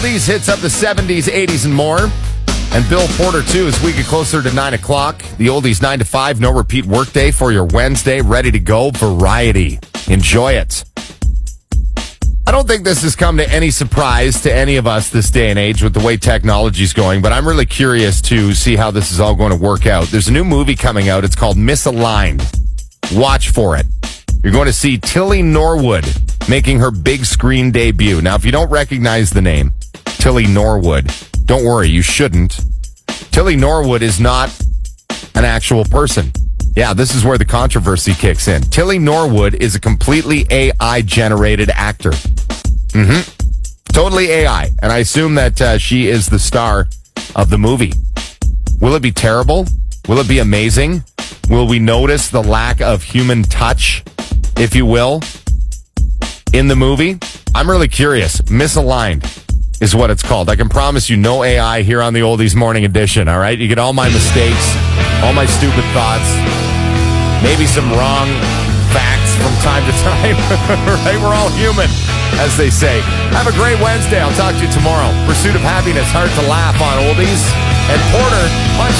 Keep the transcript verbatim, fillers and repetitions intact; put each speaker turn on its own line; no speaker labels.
These hits of the seventies, eighties, and more. And Bill Porter, too, as we get closer to nine o'clock. The oldies nine to five, no repeat workday for your Wednesday. Ready to go. Variety. Enjoy it. I don't think this has come to any surprise to any of us this day and age with the way technology's going, but I'm really curious to see how this is all going to work out. There's a new movie coming out. It's called Misaligned. Watch for it. You're going to see Tilly Norwood making her big screen debut. Now, if you don't recognize the name, Tilly Norwood, don't worry, you shouldn't. Tilly Norwood is not an actual person. Yeah, this is where the controversy kicks in. Tilly Norwood is a completely A I-generated actor. Mm-hmm. Totally A I. And I assume that uh, she is the star of the movie. Will it be terrible? Will it be amazing? Will we notice the lack of human touch, if you will, in the movie? I'm really curious. Misaligned is what it's called. I can promise you no A I here on the Oldies Morning Edition, all right? You get all my mistakes, all my stupid thoughts, maybe some wrong facts from time to time, right? We're all human, as they say. Have a great Wednesday. I'll talk to you tomorrow. Pursuit of Happiness, hard to laugh on Oldies. And Porter, punch